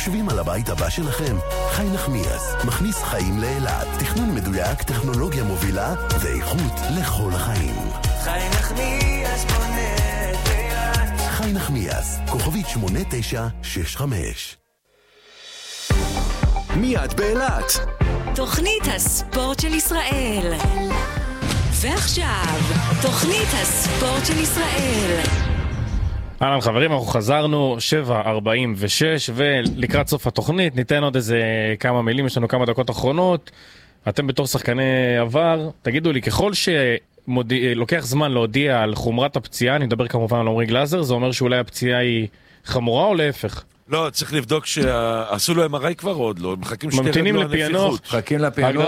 חושבים על הבית הבא שלכם? חי נחמיאס מכניס חיים לאילת. תכנון מדויק, טכנולוגיה מובילה ואיכות לכל החיים. חי נחמיאס בונה את אילת. חי נחמיאס, כוכבית 8965. מיד באילת. תוכנית הספורט של ישראל. ועכשיו, תוכנית הספורט של ישראל. אהלן חברים, אנחנו חזרנו 7:46 ולקראת סוף התוכנית ניתן עוד איזה כמה מילים, יש לנו כמה דקות אחרונות. אתם בתור שחקני עבר, תגידו לי, ככל שלוקח זמן להודיע על חומרת הפציעה, אני מדבר כמובן על עומרי גלאזר, זה אומר שאולי הפציעה היא חמורה או להפך? לא, צריך לבדוק שעשו לו MRI כבר עוד לא, מחכים ממתינים לפענוח. מחכים לפענוח.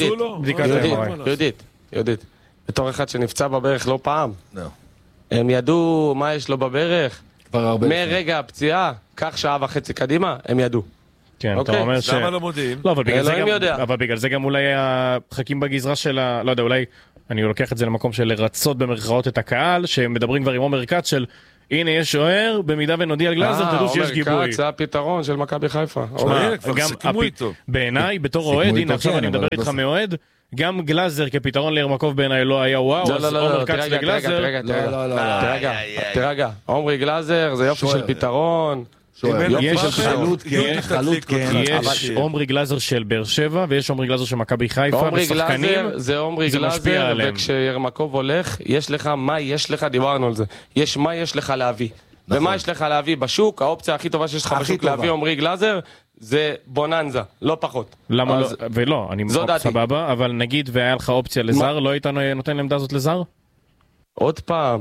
יודית, בתור אחד שנפצע בברך לא פעם. הם ידעו מה יש לו בברך. מרגע הפציעה, כך שעה וחצי קדימה, הם ידעו. כן, אתה אומר ש... למה לא מודיעים? לא, אבל בגלל זה גם אולי החכים בגזרה של ה... לא יודע, אולי אני לוקח את זה למקום של לרצות במרכאות את הקהל, שמדברים כבר עם עומר כץ של הנה יש שוער, במידה ונודיע על גלאזר, תדעו שיש גיבוי. עומר כץ זה הפתרון של מכבי חיפה. בעיניי, בתור אוהד, הנה עכשיו אני מדבר איתך מאוהד, גם גלאזר כפתרון לירמקוב בעיניי לא היה וואו, אז עומר כץ וגלאזר... תרגע, עומרי גלאזר זה יופי של פתרון. יש חלוט כן, יש עומרי גלאזר של באר שבע ויש עומרי גלאזר של מכבי חיפה. עומרי גלאזר זה עומרי גלאזר, וכשירמקוב הולך יש לך מה יש לך, דיברנו על זה, יש מה יש לך להביא, ומה יש לך להביא בשוק, האופציה הכי טובה שיש לך בשוק להביא עומרי גלאזר זה בוננזה, לא פחות. למה לא? ולא, אני סבבה, אבל נגיד והיה לך אופציה לזר, לא היית נותן לעמדה הזאת לזר? עוד פעם,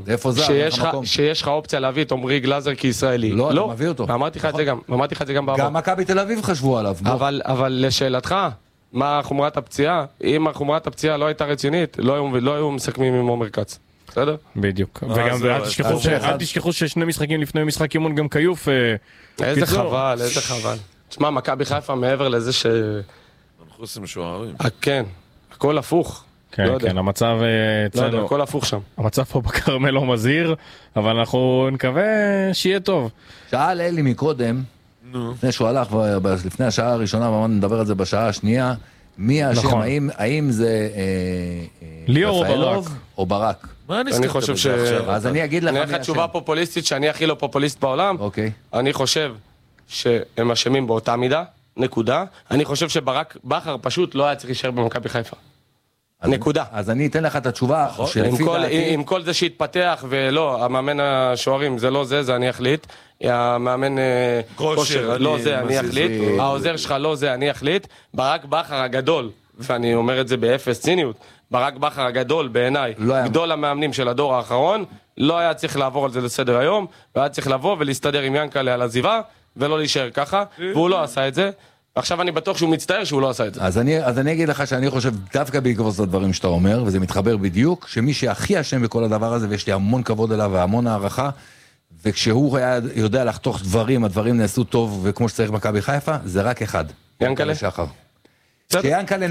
שיש לך אופציה להביא את עומרי גלאזר כישראלי. לא, אתה מביא אותו. אמרתי לך את זה גם בעבר. גם מכבי תל אביב חשבו עליו. אבל לשאלתך, מה חומרת הפציעה? אם חומרת הפציעה לא הייתה רצינית, לא היו מסכמים עם עומר כץ. בסדר? בדיוק. וגם אל תשכחו ששני משחקים לפני משחק אימון גם קיוף. איזה חבל. תשמע, מכבי חיפה מעבר לזה ש... אנחנו עושים משוערים. כן, הכל הפוך. כן, המצב אצלנו, הכל הפוך שם. המצב פה בקרמל לא מזהיר, אבל אנחנו נקווה שיהיה טוב. שאל אלי מקודם, לפני שהוא הלך, לפני השעה הראשונה, נדבר על זה בשעה השנייה, מי השם, האם זה ליאור או ברק? אני חושב ש... אז אני אגיד לך מי השם. אני תשובה פופוליסטית שאני הכי לא פופוליסט בעולם. אני חושב שהם אשמים באותה מידה, נקודה. אני חושב שברק בכר פשוט לא היה צריך להישאר במכבי חיפה. נקודה. אז אני אתן לך את התשובה. עם כל זה שהתפתח ולא, המאמן השוערים זה לא זה אני אחליט. המאמן כושר לא זה אני אחליט. העוזר שלך לא זה אני אחליט. ברק בכר הגדול, ואני אומר את זה באפס ציניות, ברק בכר הגדול בעיניי, גדול המאמנים של הדור האחרון, לא היה צריך לעבור על זה לסדר היום, והיה צריך לבוא ולהסתדר עם ינקלה על עזיבה, ולא להישאר ככה, והוא לא עשה את זה. עכשיו אני בטוח שהוא מצטער שהוא לא עשה את זה. אז אני אגיד לך שאני חושב דווקא בעקבות הדברים שאתה אומר, וזה מתחבר בדיוק, שמי שהכי אשם בכל הדבר הזה, ויש לי המון כבוד אליו והמון הערכה, וכשהוא היה יודע לחתוך דברים, הדברים נעשו טוב וכמו שצריך מכבי חיפה, זה רק אחד. ינקלה? שחר. כשיאנקלה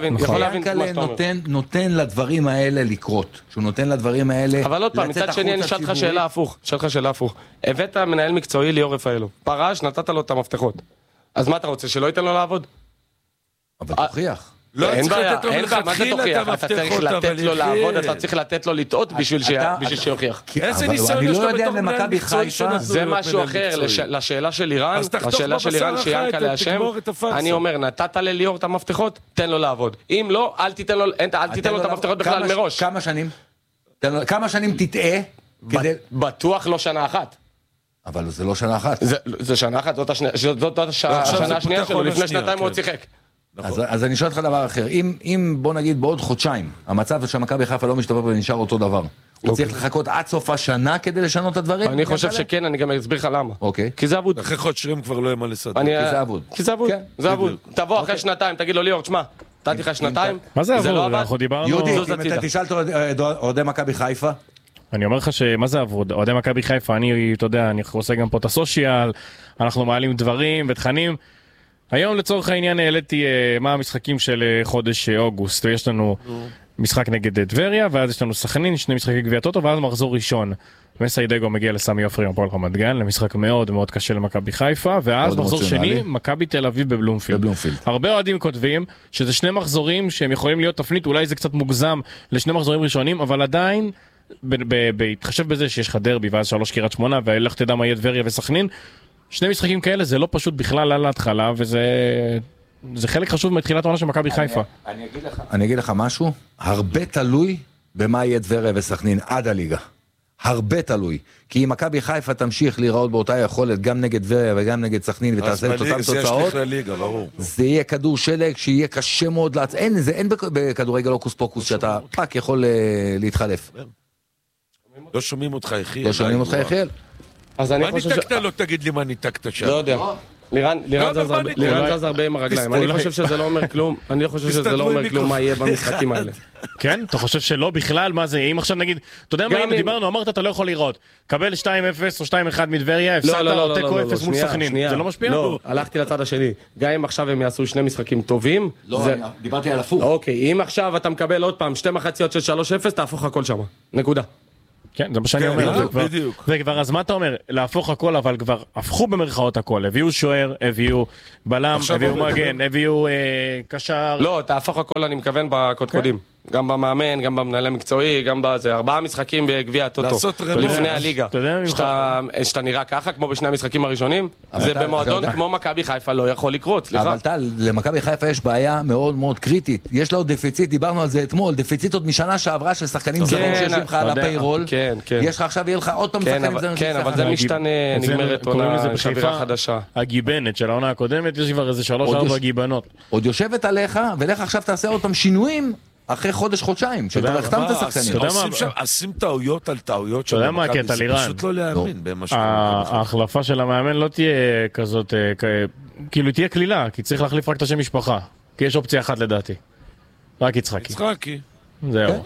נותן לדברים האלה לקרות, כשהוא נותן לדברים האלה... אבל עוד פעם, מצד שני אני אשאל לך שאלה הפוך. הבאת מנהל מקצועי ליאור רפאלו, פרש, נתת לו את המפתחות. אז מה אתה רוצה, שלא ייתן לו לעבוד? אבל תוכיח. אין בעיה, מה זה תוכיח? אתה צריך לתת לו לעבוד, אתה צריך לתת לו לטעות בשביל שיוכיח. איזה ניסיון יש לו בתור מנהל מקצועי שנתנו? זה משהו אחר, לשאלה של איראן, שיאנקלה לאשם, אני אומר, נתת לליאור את המפתחות, תן לו לעבוד. אם לא, אל תיתן לו את המפתחות בכלל מראש. כמה שנים תטעה? בטוח לא שנה אחת. אבל זה לא שנה אחת. זה שנה אחת, זאת השנה השנייה שלו, לפני שנתיים הוא עוד שיחק. אז אני שואל אותך דבר אחר, אם בוא נגיד בעוד חודשיים, המצב שמכבי חיפה לא משתפר ונשאר אותו דבר, הוא צריך לחכות עד סוף השנה כדי לשנות את הדברים? אני חושב שכן, אני גם אסביר לך למה. כי זה אבוד. אחרי חודשיים כבר לא יהיה מה לסדר. כי זה אבוד. זה אבוד. תבוא אחרי שנתיים, תגיד לו ליאור, תשמע, נתתי לך שנתיים. מה זה אבוד? אנחנו דיברנו... יהודי, אם אתה תשאל את אוהדי מכבי חיפה, אני אומר לך שמה זה עבוד, אוהדי מכבי חיפה, אתה יודע, אני עושה גם פה את הסושיאל, אנחנו מעלים דברים ותכנים. היום לצורך העניין העליתי מה המשחקים של חודש אוגוסט, ויש לנו משחק נגד טבריה, ואז יש לנו סכנין, 2 משחקי גביע טוטו, ואז מחזור ראשון. מסיידגו מגיע לסמי עופר עם הפועל רמת גן, למשחק מאוד מאוד קשה למכבי חיפה, ואז מחזור שני, מכבי תל אביב בבלומפילד. הרבה אוהדים כותבים שזה 2 מחזורים שהם יכולים להיות תפנית, אולי זה קצת מוגזם ל2 מחזורים ראשונים, אבל עדיין, בהתחשב בזה שיש לך דרבי, ואז 3 קריית שמונה, ולך תדע מה יהיה טבריה וסכנין, 2 משחקים כאלה זה לא פשוט בכלל על ההתחלה, וזה חלק חשוב מתחילת העונה של מכבי חיפה. אני אגיד לך משהו, הרבה תלוי במה יהיה טבריה וסכנין עד הליגה. הרבה תלוי. כי אם מכבי חיפה תמשיך להיראות באותה יכולת, גם נגד טבריה וגם נגד סכנין, ותעשה את אותם תוצאות, זה יהיה כדור שלג שיהיה קשה מאוד אין בכדורגל אוקוס פוקוס שאתה פאק יכול להתחלף. לא שומעים אותך, יחיאל. לא שומעים אותך, יחיאל. מה ניתקת? לא תגיד לי מה ניתקת שם. לא יודע. לירן זז הרבה עם הרגליים, אני חושב שזה לא אומר כלום, מה יהיה במשחקים האלה. כן? אתה חושב שלא בכלל? מה זה? אם עכשיו נגיד, אתה יודע מה אם דיברנו, אמרת אתה לא יכול לראות, קבל 2-0 או 2-1 מטבריה, הפסדת או תיקו 0 מול סכנין, זה לא משפיע? לא, הלכתי לצד השני, גם אם עכשיו הם יעשו 2 משחקים טובים, לא, דיברתי על הפוך. אוקיי, אם עכשיו אתה מקבל עוד פעם 2 מחציות של 3-0, תהפוך הכל שם, נקודה. כן, זה מה שאני אומר. וכבר, אז מה אתה אומר? להפוך הכל, אבל כבר הפכו במרכאות הכל. הביאו שוער, הביאו בלם, הביאו מגן, הביאו קשר. לא, תהפוך הכל, אני מכוון בקודקודים. גם במאמן, גם במנהל מקצועי, גם בזה. 4 משחקים בגביע הטוטו. לפני הליגה. שאתה נראה ככה, כמו בשני המשחקים הראשונים, זה במועדון כמו מכבי חיפה לא יכול לקרות, סליחה. אבל טל, למכבי חיפה יש בעיה מאוד מאוד קריטית. יש לה עוד דפיציט, דיברנו על זה אתמול, דפיציט עוד משנה שעברה של שחקנים זרים שיושבים לך על הפיירול. יש לך עכשיו, יהיה לך עוד פעם שחקנים זרים. כן, אבל זה משתנה, נגמרת עונה שבירה חדשה. הגיבנת של העונה הקודמת, יש כבר איזה 3-4 גיבנות. עוד יושבת עליך, ולך עכשיו תעשה עוד פעם שינויים אחרי חודש-חודשיים, שכבר החתמת שחקנים. עושים טעויות על טעויות של יודע מה הקטע, לירן? פשוט לא להאמין. ההחלפה של המאמן לא תהיה כזאת, כאילו תהיה כלילה, כי צריך להחליף רק את השם משפחה. כי יש אופציה אחת לדעתי. רק יצחקי. זהו.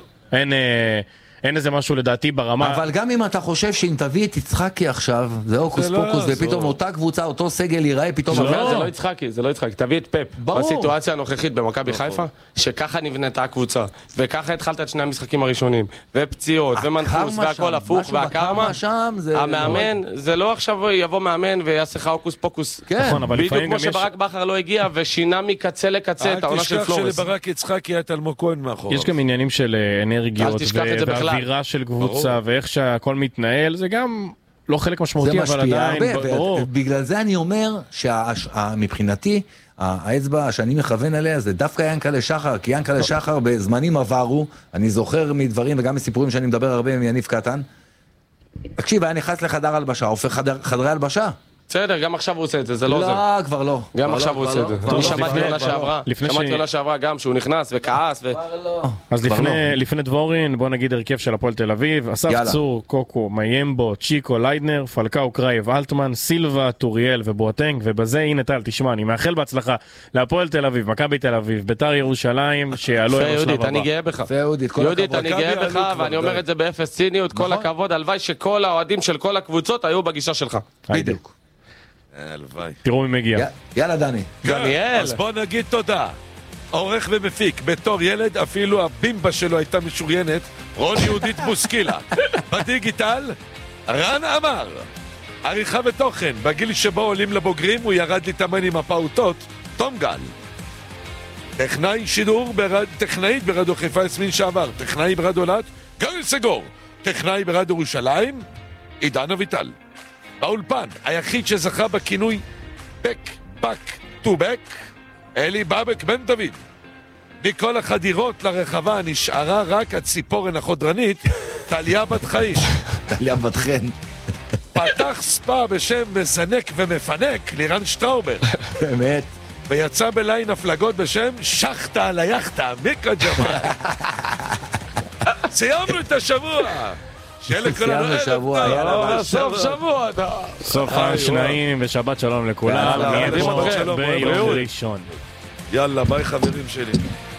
אין איזה משהו לדעתי ברמה. אבל גם אם אתה חושב שאם תביא את יצחקי עכשיו, זה אוקוס פוקוס, ופתאום אותה קבוצה, אותו סגל ייראה פתאום... זה לא יצחקי, זה לא יצחקי. תביא את פפ. בסיטואציה הנוכחית במכבי חיפה, שככה נבנתה הקבוצה, וככה התחלת את 2 המשחקים הראשונים, ופציעות, ומנחוס, והכל הפוך, והקרמה. המאמן, זה לא עכשיו יבוא מאמן ויעשה לך אוקוס פוקוס. בדיוק כמו שברק בכר לא הגיע, ושינה מקצה לקצה את העונה של פלורס. שלברק יצחקי היה אלמוג כהן מאחוריו. יש גם עניינים של אנרגיות והאווירה של קבוצה ואיך שהכל מתנהל, זה גם לא חלק משמעותי, אבל עדיין ברור. בגלל זה אני אומר שמבחינתי האצבע שאני מכוון עליה זה דווקא ינקלה שחר, כי ינקלה שחר בזמנים עברו, אני זוכר מדברים וגם מסיפורים שאני מדבר הרבה עם יניב קטן, תקשיב, היה נכנס לחדר הלבשה, הופך חדרי הלבשה. בסדר, גם עכשיו הוא עושה את זה, זה לא זה. לא, כבר לא. גם עכשיו הוא עושה את זה. אני שמעתי עונה שעברה גם, שהוא נכנס וכעס אז לפני דבורין, בוא נגיד הרכב של הפועל תל אביב, אסף צור, קוקו, מיימבו, צ'יקו, ליידנר, פלקאו, קרייב, אלטמן, סילבה, טוריאל ובואטנג, ובזה, הנה טל, תשמע, אני מאחל בהצלחה להפועל תל אביב, מכבי תל אביב, ביתר ירושלים, שיעלו עם השלב הבא. אני גאה בך. יהודית, אני גאה בך, ואני אומר את זה באפס ציניות, כל הכבוד, הלוואי שכל האוהדים של כל הקבוצות היו בגישה שלך. בדיוק. תראו מי מגיע. יאללה דני. דניאל. אז בוא נגיד תודה. עורך ומפיק, בתור ילד אפילו הבימבה שלו הייתה משוריינת, רון יהודית בוסקילה. בדיגיטל, רן אמר. עריכה ותוכן, בגיל שבו עולים לבוגרים הוא ירד להתאמן עם הפעוטות, תום גל. טכנאי שידור, טכנאית ברדיו חיפה יסמין שעבר, טכנאי ברדיו אילת, גרי סגור. טכנאי ברדיו ירושלים, עידן אביטל. באולפן, היחיד שזכה בכינוי back to back, אלי בבק בן דוד. מכל החדירות לרחבה נשארה רק הציפורן החודרנית, טליה בת חיים. טליה בת חן. פתח ספה בשם מזנק ומפנק, לירן שטראובר. באמת. ויצא בליין הפלגות בשם שחטה על היחטה, מיקה ג'מאל. סיימנו את השבוע. סיימנו שבוע, יאללה, סוף שבוע. סוף השניים ושבת שלום לכולם. נהיה פה ביום ראשון. יאללה, ביי חברים שלי.